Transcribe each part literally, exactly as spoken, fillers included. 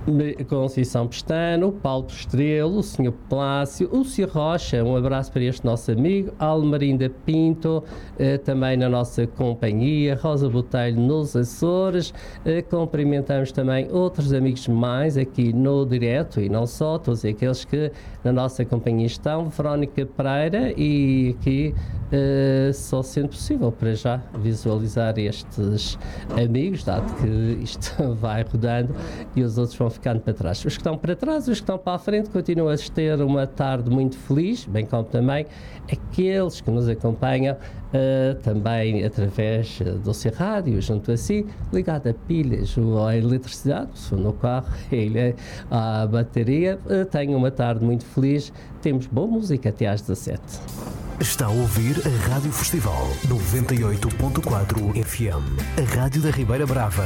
Conceição Pestano, o Paulo Estrelo, o senhor Plácio, o senhor Rocha, um abraço para este nosso amigo, Almarinda Pinto, eh, também na nossa companhia, Rosa Botelho nos Açores, eh, cumprimentamos também outros amigos mais aqui no direto e não só, todos aqueles que na nossa companhia estão, Verónica Pereira, e aqui eh, só sendo possível para já visualizar estes amigos, dado que isto vai rodando e os outros vão ficando para trás. Os que estão para trás, os que estão para a frente, continuam a ter uma tarde muito feliz, bem como também aqueles que nos acompanham uh, também através uh, do seu rádio, junto a si, ligado a pilhas ou a eletricidade, se for no carro, ele, a bateria. Uh, tenham uma tarde muito feliz, temos boa música até às dezassete. Está a ouvir a Rádio Festival noventa e oito ponto quatro F M, a Rádio da Ribeira Brava.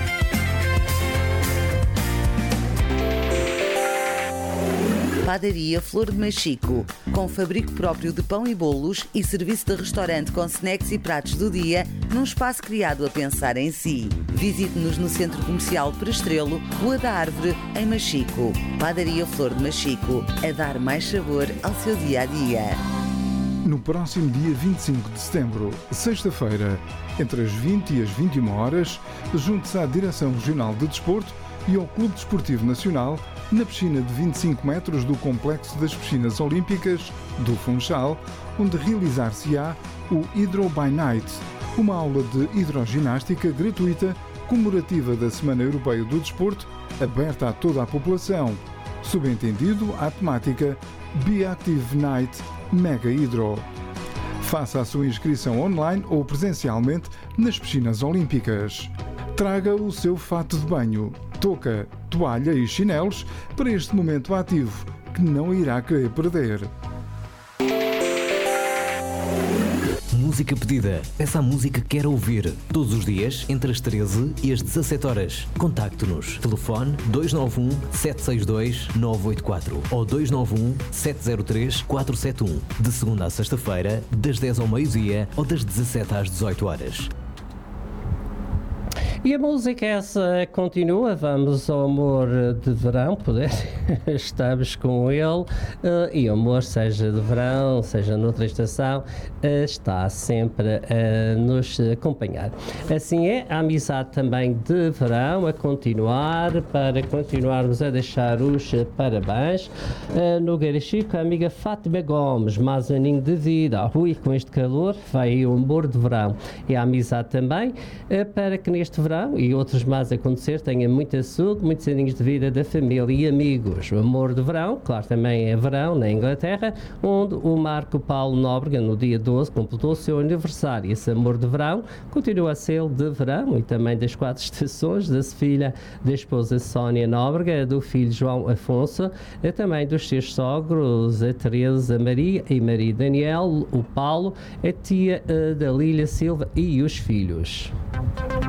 Padaria Flor de Machico, com fabrico próprio de pão e bolos e serviço de restaurante com snacks e pratos do dia, num espaço criado a pensar em si. Visite-nos no Centro Comercial Prestrelo, Rua da Árvore, em Machico. Padaria Flor de Machico, a dar mais sabor ao seu dia-a-dia. No próximo dia vinte e cinco de setembro, sexta-feira, entre as vinte e as vinte e uma horas, junte-se à Direção Regional de Desporto e ao Clube Desportivo Nacional, na piscina de vinte e cinco metros do Complexo das Piscinas Olímpicas do Funchal, onde realizar-se-á o Hydro by Night, uma aula de hidroginástica gratuita comemorativa da Semana Europeia do Desporto, aberta a toda a população. Subentendido à temática Be Active Night Mega Hydro. Faça a sua inscrição online ou presencialmente nas piscinas olímpicas. Traga o seu fato de banho, touca, toalha e chinelos para este momento ativo que não irá querer perder. Música pedida. Essa música que quer ouvir. Todos os dias, entre as treze e as dezassete horas. Contacte-nos. Telefone dois nove um, sete seis dois, nove oito quatro ou dois nove um, sete zero três, quatro sete um. De segunda a sexta-feira, das dez ao meio-dia ou das dezassete às dezoito horas. E a música essa continua, vamos ao Amor de Verão, poder, estamos com ele, uh, e o amor, seja de verão, seja noutra estação, uh, está sempre a nos acompanhar. Assim é, a amizade também de verão a continuar, para continuarmos a deixar os parabéns. Uh, no Garachico, a amiga Fátima Gomes, mais um aninho de vida, ui, com este calor, vai aí o amor de verão. E a amizade também, uh, para que neste verão e outros mais a acontecer, tenha muita saúde, muitos aninhos de vida da família e amigos. O amor de verão, claro, também é verão na Inglaterra, onde o Marco Paulo Nóbrega, no dia doze, completou o seu aniversário. Esse amor de verão continua a ser de verão e também das quatro estações, da filha da esposa Sónia Nóbrega, do filho João Afonso, e também dos seus sogros, a Teresa, a Maria e Maria Daniel, o Paulo, a tia da Lília Silva e os filhos.